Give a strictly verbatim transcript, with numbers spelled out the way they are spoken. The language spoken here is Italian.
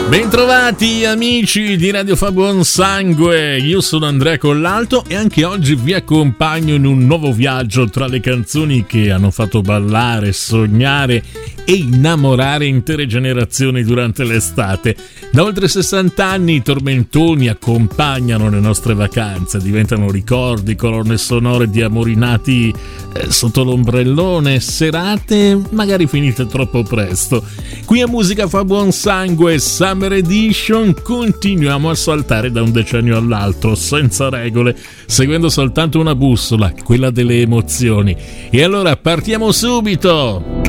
Bentrovati amici di Radio Fa Buon Sangue, io sono Andrea Collalto e anche oggi vi accompagno in un nuovo viaggio tra le canzoni che hanno fatto ballare, sognare e innamorare intere generazioni durante l'estate. Da oltre sessanta anni i tormentoni accompagnano le nostre vacanze, diventano ricordi, colonne sonore di amori nati eh, sotto l'ombrellone, serate magari finite troppo presto. Qui a Musica Fa Buon Sangue, Summer Edition, continuiamo a saltare da un decennio all'altro, senza regole, seguendo soltanto una bussola, quella delle emozioni. E allora partiamo subito!